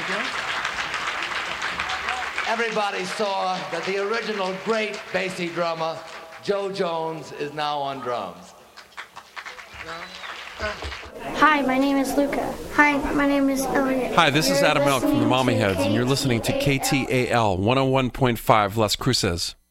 Thank you. Everybody saw that the original great bassy drummer, Joe Jones, is now on drums. Hi, my name is Luca. Hi, my name is Elliot. Hi, this is You're Adam Elk from the listening Mommy to Heads, and you're listening to KTAL 101.5 Las Cruces.